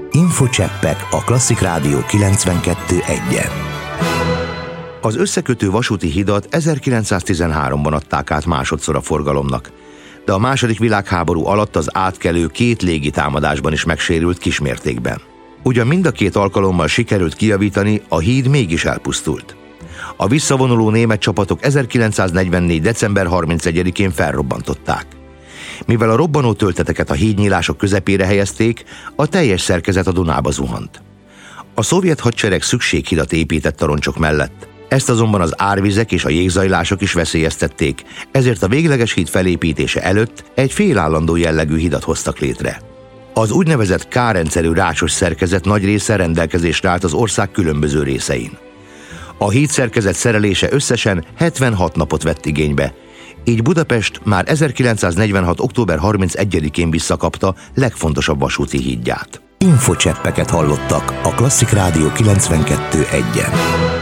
Infocseppek a Klasszik Rádió 92.1-en. Az összekötő vasúti hidat 1913-ban adták át másodszor a forgalomnak, de a II. Világháború alatt az átkelő 2 légitámadásban is megsérült kismértékben. Ugyan mind a 2 alkalommal sikerült kijavítani, a híd mégis elpusztult. A visszavonuló német csapatok 1944. december 31-én felrobbantották. Mivel a robbanó tölteteket a hídnyílások közepére helyezték, a teljes szerkezet a Dunába zuhant. A szovjet hadsereg szükséghidat épített a roncsok mellett. Ezt azonban az árvizek és a jégzajlások is veszélyeztették, ezért a végleges híd felépítése előtt egy félállandó jellegű hidat hoztak létre. Az úgynevezett K-rendszerű rácsos szerkezet nagy része rendelkezésre állt az ország különböző részein. A hídszerkezet szerelése összesen 76 napot vett igénybe, így Budapest már 1946. október 31-én visszakapta legfontosabb vasúti hídját. Infocseppeket hallottak a Klasszik Rádió 92.1-en.